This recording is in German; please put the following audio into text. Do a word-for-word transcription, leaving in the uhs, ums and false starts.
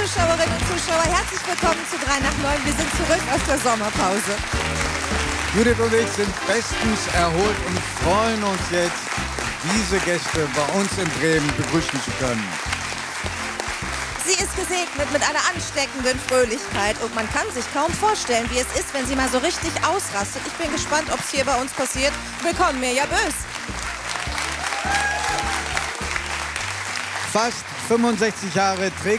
Zuschauerinnen und Zuschauer, herzlich willkommen zu drei nach neun. Wir sind zurück aus der Sommerpause. Judith und ich sind bestens erholt und freuen uns jetzt, diese Gäste bei uns in Bremen begrüßen zu können. Sie ist gesegnet mit einer ansteckenden Fröhlichkeit und man kann sich kaum vorstellen, wie es ist, wenn sie mal so richtig ausrastet. Ich bin gespannt, ob es hier bei uns passiert. Willkommen, Mirja Bös. Fast fünfundsechzig Jahre trägt